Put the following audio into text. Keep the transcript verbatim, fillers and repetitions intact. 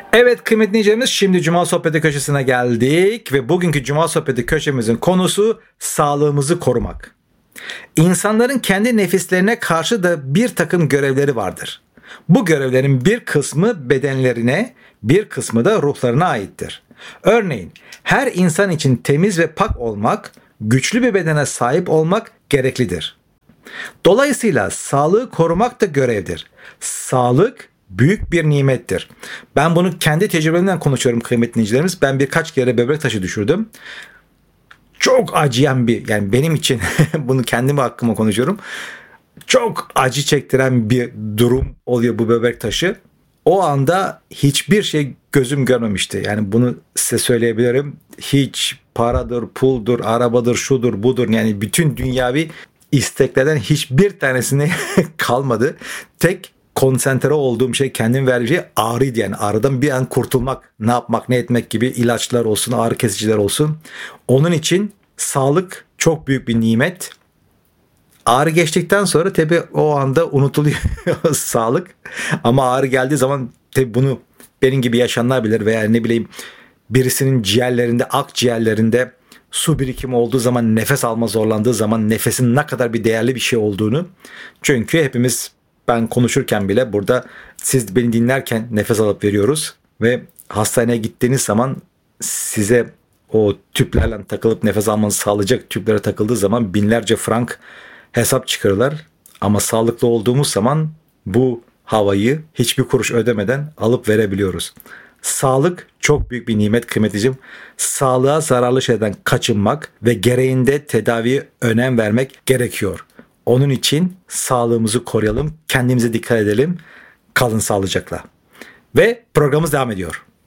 Evet kıymetli dinleyicilerimiz, şimdi Cuma Sohbeti köşesine geldik ve bugünkü Cuma Sohbeti köşemizin konusu sağlığımızı korumak. İnsanların kendi nefislerine karşı da bir takım görevleri vardır. Bu görevlerin bir kısmı bedenlerine, bir kısmı da ruhlarına aittir. Örneğin her insan için temiz ve pak olmak, güçlü bir bedene sahip olmak gereklidir. Dolayısıyla sağlığı korumak da görevdir. Sağlık büyük bir nimettir. Ben bunu kendi tecrübemden konuşuyorum kıymetli dinleyicilerimiz. Ben birkaç kere böbrek taşı düşürdüm. Çok acıyan bir, yani benim için bunu kendime hakkıma konuşuyorum. Çok acı çektiren bir durum oluyor bu böbrek taşı. O anda hiçbir şey gözüm görmemişti. Yani bunu size söyleyebilirim. Hiç paradır, puldur, arabadır, şudur, budur. Yani bütün dünyavi isteklerden hiçbir tanesine kalmadı. Tek konsantre olduğum şey, kendim verdiğim şey ağrıydı. Yani ağrıdan bir an kurtulmak, ne yapmak, ne etmek gibi, ilaçlar olsun, ağrı kesiciler olsun. Onun için sağlık çok büyük bir nimet. Ağrı geçtikten sonra tabii o anda unutuluyor sağlık. Ama ağrı geldiği zaman tabii bunu benim gibi yaşayanlar bilir veya ne bileyim birisinin ciğerlerinde, akciğerlerinde su birikimi olduğu zaman, nefes alma zorlandığı zaman nefesin ne kadar bir değerli bir şey olduğunu. Çünkü hepimiz, ben konuşurken bile burada siz beni dinlerken nefes alıp veriyoruz ve hastaneye gittiğiniz zaman size o tüplerle takılıp nefes almanızı sağlayacak tüplere takıldığı zaman binlerce frank hesap çıkarırlar. Ama sağlıklı olduğumuz zaman bu havayı hiçbir kuruş ödemeden alıp verebiliyoruz. Sağlık çok büyük bir nimet kıymetlicim. Sağlığa zararlı şeyden kaçınmak ve gereğinde tedaviye önem vermek gerekiyor. Onun için sağlığımızı koruyalım, kendimize dikkat edelim. Kalın sağlıcakla. Ve programımız devam ediyor.